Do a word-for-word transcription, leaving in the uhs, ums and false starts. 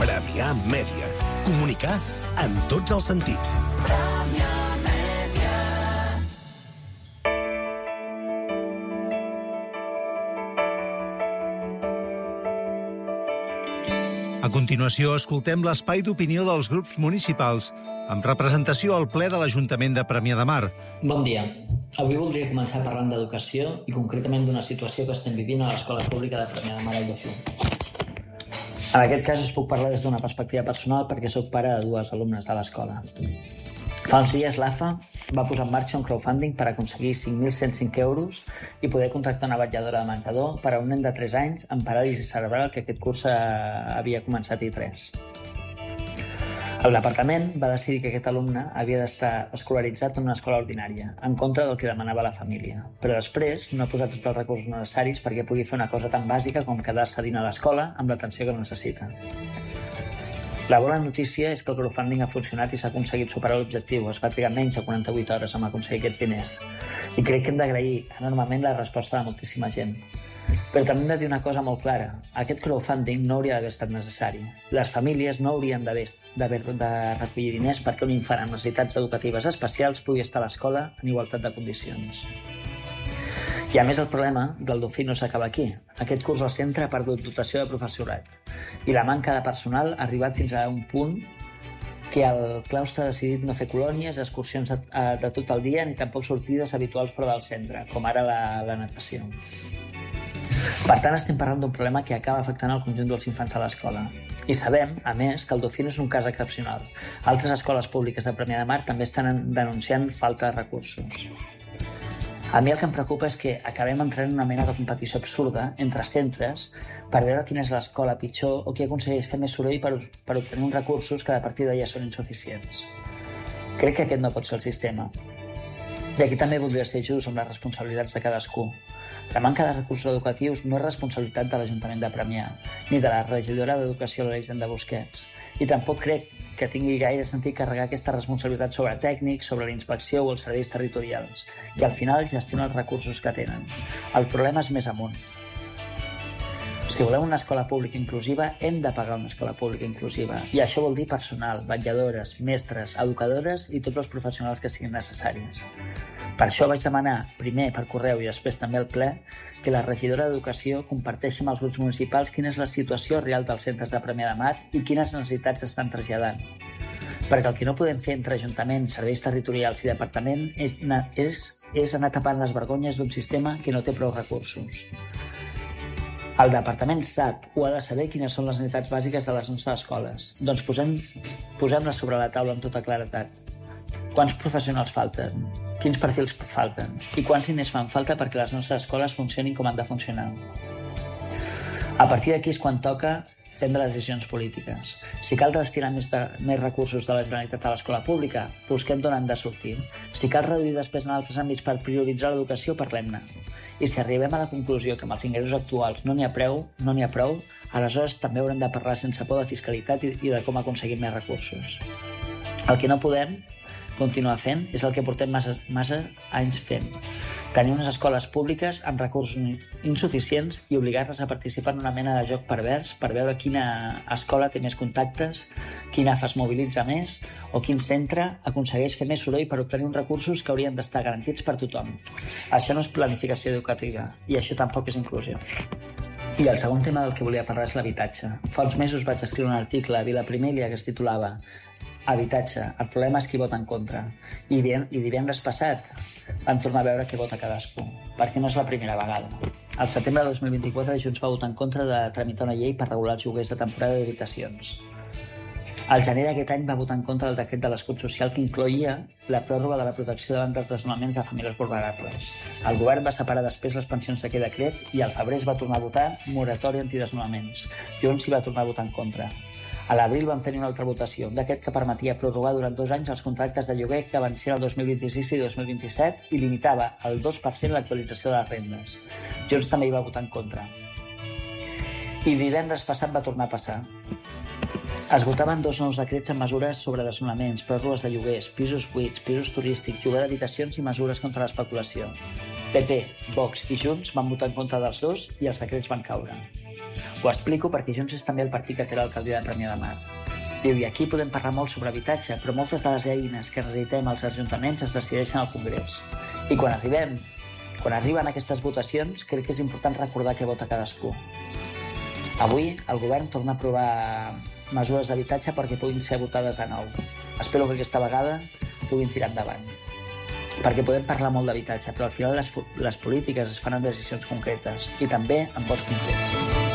Premià Mèdia. Comunicar en tots els sentits. Premià Mèdia. A continuació, escoltem l'espai d'opinió dels grups municipals amb representació al ple de l'Ajuntament de Premià de Mar. Bon dia. Avui voldria començar parlant d'educació i concretament d'una situació que estem vivint a l'Escola Pública de Premià de Mar al Dofí. En aquest cas us puc parlar des d'una perspectiva personal perquè sóc pare de dues alumnes de l'escola. Fa uns dies l'A F A va posar en marxa un crowdfunding per aconseguir cinc mil cent cinc euros i poder contractar una vetlladora de menjador per a un nen de tres anys amb paràlisi cerebral que aquest curs havia començat i tres. El departament va decidir que aquest alumne havia d'estar escolaritzat en una escola ordinària, en contra del que demanava la família. Però després no ha posat tots els recursos necessaris perquè pugui fer una cosa tan bàsica com quedar-se dins a l'escola amb l'atenció que necessita. La bona notícia és que el crowdfunding ha funcionat i s'ha aconseguit superar l'objectiu. Es va trigar menys de quaranta-vuit hores en aconseguir aquests diners. I crec que hem d'agrair enormement la resposta de moltíssima gent. Però també hem de dir una cosa molt clara. Aquest crowdfunding no hauria d'haver estat necessari. Les famílies no haurien d'haver de recollir diners perquè un infant amb necessitats educatives especials pugui estar a l'escola en igualtat de condicions. I a més el problema del Dofí no s'acaba aquí. Aquest curs el centre ha perdut dotació de professorat i la manca de personal ha arribat fins a un punt que el claustre ha decidit no fer colònies, excursions de, de tot el dia ni tampoc sortides habituals fora del centre, com ara la, la natació. Per tant, estem parlant d'un problema que acaba afectant el conjunt dels infants a l'escola. I sabem, a més, que el Dofí no és un cas excepcional. Altres escoles públiques de Premià de Mar també estan denunciant falta de recursos. A mi el que em preocupa és que acabem entrant en una mena de competició absurda entre centres per veure quina és l'escola pitjor o qui aconsegueix fer més soroll per, per obtenir uns recursos que de partida ja són insuficients. Crec que aquest no pot ser el sistema. I aquí també voldria ser just amb les responsabilitats de cadascú. La manca de recursos educatius no és responsabilitat de l'Ajuntament de Premià, ni de la regidora d'Educació Elisenda Busquets. I tampoc crec que tingui gaire sentit carregar aquesta responsabilitat sobre tècnics, sobre la inspecció o els serveis territorials, que al final gestionen els recursos que tenen. El problema és més amunt. Si volem una escola pública inclusiva, hem de pagar una escola pública inclusiva. I això vol dir personal, vetlladores, mestres, educadores i tots els professionals que siguin necessaris. Per això vaig demanar, primer per correu i després també al ple, que la regidora d'Educació comparteixi amb els grups municipals quina és la situació real dels centres de Premià de Mar i quines necessitats estan traslladant. Perquè el que no podem fer entre ajuntaments, serveis territorials i departament és, és anar tapant les vergonyes d'un sistema que no té prou recursos. El departament sap o ha de saber quines són les necessitats bàsiques de les nostres escoles. Doncs posem, posem-les sobre la taula amb tota claretat. Quants professionals falten? Quins perfils falten? I quants diners fan falta perquè les nostres escoles funcionin com han de funcionar? A partir d'aquí és quan toca prendre decisions polítiques. Si cal destinar més, de, més recursos de la Generalitat a l'escola pública, busquem d'on han de sortir. Si cal reduir després en altres àmbits per prioritzar l'educació, parlem-ne. I si arribem a la conclusió que amb els ingressos actuals no n'hi ha prou, no n'hi ha prou, aleshores també haurem de parlar sense por de fiscalitat i, i de com aconseguir més recursos. El que no podem continuar fent és el que portem massa, massa anys fent. Tenir unes escoles públiques amb recursos insuficients i obligar-les a participar en una mena de joc pervers per veure quina escola té més contactes, quina A F A es mobilitza més o quin centre aconsegueix fer més soroll per obtenir uns recursos que haurien d'estar garantits per tothom. Això no és planificació educativa i això tampoc és inclusió. I el segon tema del que volia parlar és l'habitatge. Fa uns mesos vaig escriure un article a Vila Primília que es titulava Habitatge, el problema és qui vota en contra. I, i divendres passat vam tornar a veure què vota cadascú, perquè no és la primera vegada. Al setembre de dos mil vint-i-quatre, Junts va votar en contra de tramitar una llei per regular els lloguers de temporada d'habitacions. Al gener d'aquest any va votar en contra del decret de l'escut social que incloïa la pròrroga de la protecció davant dels desnonaments de famílies vulnerables. El govern va separar després les pensions d'aquest decret i al febrer es va tornar a votar moratòria antidesnonaments. Junts s'hi va tornar a votar en contra. A l'abril vam tenir una altra votació, un decret que permetia prorrogar durant dos anys els contractes de lloguer que van ser el dos mil vint-i-sis i dos mil vint-i-set i limitava el dos per cent l'actualització de les rendes. Junts també hi va votar en contra. I divendres passat va tornar a passar. Es votaven dos nous decrets amb mesures sobre desnonaments, pròrrogues de lloguers, pisos buits, pisos turístics, lloguer d'habitacions i mesures contra l'especulació. P P, Vox i Junts van votar en contra dels dos i els decrets van caure. Ho explico perquè Junts és també el partit que té l'alcaldia de Premià de Mar. Diu, i aquí podem parlar molt sobre habitatge, però moltes de les eines que necessitem als ajuntaments es decideixen al Congrés. I quan arribem, quan arriben aquestes votacions, crec que és important recordar què vota cadascú. Avui, el govern torna a aprovar mesures d'habitatge perquè puguin ser votades de nou. Espero que aquesta vegada puguin tirar endavant. Perquè podem parlar molt d'habitatge, però al final les, les polítiques es fan en decisions concretes i també en vots concrets.